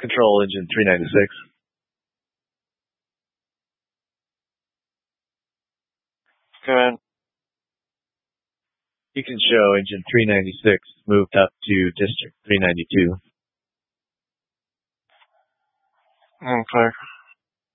Control engine 396. Go ahead. You can show engine 396 moved up to district 392. Clear.